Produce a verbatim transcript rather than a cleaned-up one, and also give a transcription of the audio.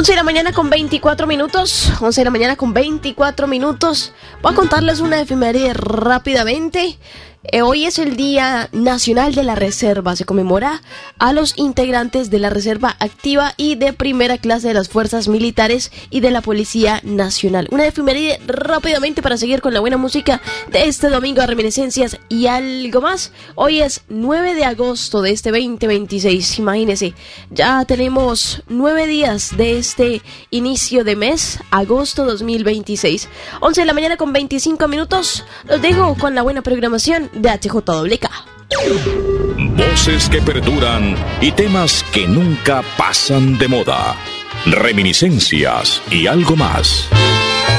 once de la mañana con veinticuatro minutos. once de la mañana con veinticuatro minutos. Voy a contarles una efeméride rápidamente. Eh, hoy es el Día Nacional de la Reserva. Se conmemora a los integrantes de la Reserva Activa y de primera clase de las Fuerzas Militares y de la Policía Nacional. Una efeméride rápidamente para seguir con la buena música de este domingo de reminiscencias y algo más. Hoy es nueve de agosto de este veinte veintiséis. Imagínense, ya tenemos nueve días de este inicio de mes, agosto dos mil veintiséis. once de la mañana con veinticinco minutos. Los dejo con la buena programación de H J W K. Voces que perduran y temas que nunca pasan de moda. Reminiscencias y algo más.